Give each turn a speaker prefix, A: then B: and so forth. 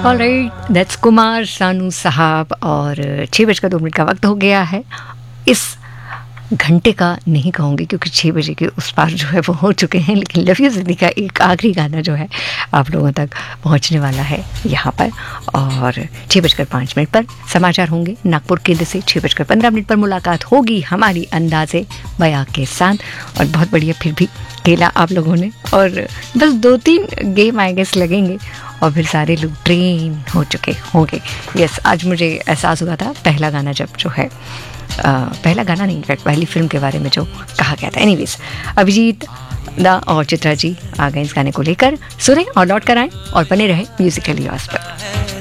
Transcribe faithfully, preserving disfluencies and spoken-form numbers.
A: Alright, that's Kumar Sanu साहब। और छः बजकर दो मिनट का वक्त हो गया है। इस घंटे का नहीं कहूँगी क्योंकि छः बजे के उस पार जो है वो हो चुके हैं, लेकिन लव यू ज़िंदगी का एक आखिरी गाना जो है आप लोगों तक पहुँचने वाला है यहाँ पर। और छः बजकर पाँच मिनट पर समाचार होंगे नागपुर केंद्र से। छः बजकर पंद्रह मिनट पर मुलाकात होगी हमारी अंदाज़े बयां के साथ। और बहुत बढ़िया फिर भी खेला आप लोगों ने, और बस दो तीन गेम आई गेस लगेंगे और फिर सारे लोग ट्रेन हो चुके होंगे। यस, आज मुझे एहसास हुआ था पहला गाना जब जो है आ, पहला गाना नहीं, इनफैक्ट पहली फिल्म के बारे में जो कहा गया था। एनीवेज, अभिजीत दा और चित्रा जी आ गए इस गाने को लेकर। सुने और लौट कर आएँ और बने रहे म्यूजिकल यास पर।